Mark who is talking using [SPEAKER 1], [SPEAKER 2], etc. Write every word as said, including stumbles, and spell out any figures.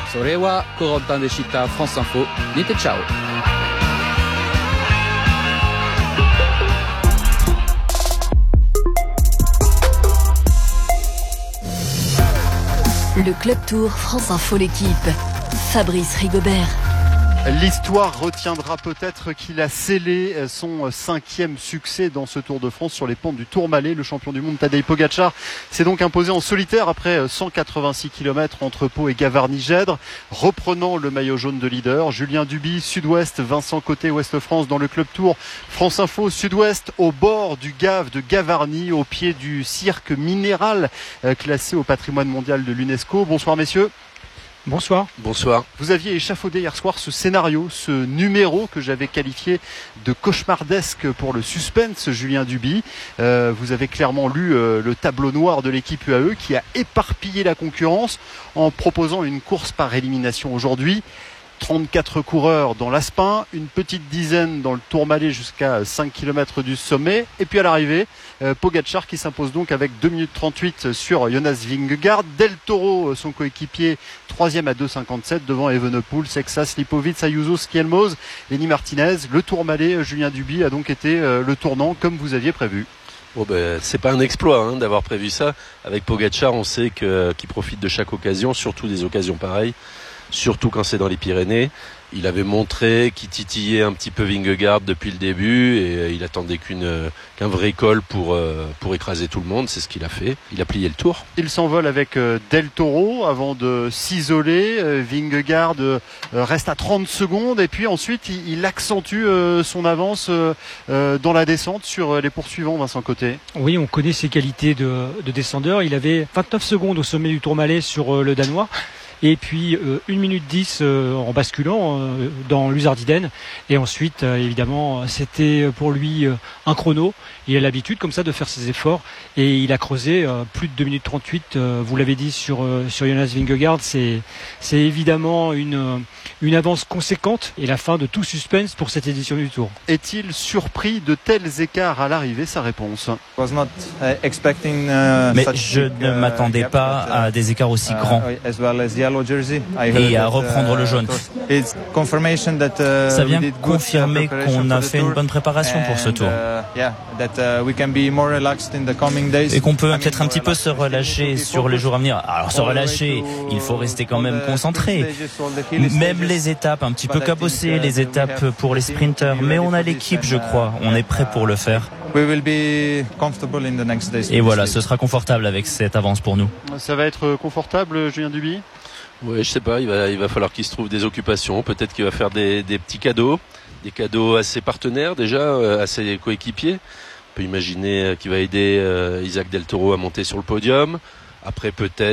[SPEAKER 1] Sorewa, Corentin Deshita, France Info, Nite ciao.
[SPEAKER 2] Le Club Tour France Info, l'équipe. Fabrice Rigobert.
[SPEAKER 3] L'histoire retiendra peut-être qu'il a scellé son cinquième succès dans ce Tour de France sur les pentes du Tourmalet. Le champion du monde Tadej Pogačar s'est donc imposé en solitaire après cent quatre-vingt-six kilomètres entre Pau et Gavarnie-Gèdre. Reprenant le maillot jaune de leader, Julien Duby, Sud-Ouest, Vincent Côté, Ouest-France dans le Club Tour France Info. Sud-Ouest au bord du Gave de Gavarnie, au pied du cirque minéral classé au patrimoine mondial de l'UNESCO. Bonsoir messieurs.
[SPEAKER 4] Bonsoir.
[SPEAKER 5] Bonsoir.
[SPEAKER 3] Vous aviez échafaudé hier soir ce scénario, ce numéro que j'avais qualifié de cauchemardesque pour le suspense, Julien Duby. Euh, vous avez clairement lu euh, le tableau noir de l'équipe U A E qui a éparpillé la concurrence en proposant une course par élimination aujourd'hui. trente-quatre coureurs dans l'Aspin, une petite dizaine dans le Tourmalet jusqu'à cinq kilomètres du sommet. Et puis à l'arrivée, euh, Pogačar qui s'impose donc avec deux minutes trente-huit sur Jonas Vingegaard. Del Toro, son coéquipier, troisième à deux cinquante-sept devant Evenepoel, Sexas, Lipovic, Ayuso, Skielmose, Lenny Martinez. Le Tourmalet, Julien Duby, a donc été euh, le tournant comme vous aviez prévu.
[SPEAKER 5] Bon ben, c'est pas un exploit hein, d'avoir prévu ça. Avec Pogačar, on sait que, qu'il profite de chaque occasion, surtout des occasions pareilles. Surtout quand c'est dans les Pyrénées. Il avait montré qu'il titillait un petit peu Vingegaard depuis le début et il attendait qu'une, qu'un vrai col pour, pour écraser tout le monde. C'est ce qu'il a fait. Il a plié le tour.
[SPEAKER 3] Il s'envole avec Del Toro avant de s'isoler. Vingegaard reste à trente secondes et puis ensuite il accentue son avance dans la descente sur les poursuivants, Vincent Côté.
[SPEAKER 4] Oui, on connaît ses qualités de, de descendeur. Il avait vingt-neuf secondes au sommet du Tourmalet sur le Danois. Et puis euh, une minute dix euh, en basculant euh, dans l'Uzardiden. Et ensuite, euh, évidemment, c'était pour lui euh, un chrono. Il a l'habitude comme ça de faire ses efforts. Et il a creusé euh, plus de deux minutes trente-huit, euh, vous l'avez dit, sur, euh, sur Jonas Vingegaard. C'est, c'est évidemment une, une avance conséquente et la fin de tout suspense pour cette édition du Tour.
[SPEAKER 3] Est-il surpris de tels écarts à l'arrivée? Sa réponse.
[SPEAKER 6] Mais
[SPEAKER 7] je ne m'attendais pas à des écarts aussi grands. Et à reprendre le jaune. Ça vient confirmer qu'on a fait une bonne préparation pour ce tour. Et qu'on peut peut-être un petit peu se relâcher sur les jours à venir. Alors se relâcher, il faut rester quand même concentré. Même les étapes un petit peu cabossées, les étapes pour les sprinters. Mais on a l'équipe, je crois. On est prêt pour le faire. Et voilà, ce sera confortable avec cette avance pour nous.
[SPEAKER 3] Ça va être confortable, Julien Duby?
[SPEAKER 5] Ouais, je sais pas, il va, il va falloir qu'il se trouve des occupations. Peut-être qu'il va faire des, des petits cadeaux, des cadeaux à ses partenaires déjà, à ses coéquipiers. On peut imaginer qu'il va aider Isaac Del Toro à monter sur le podium. Après, peut-être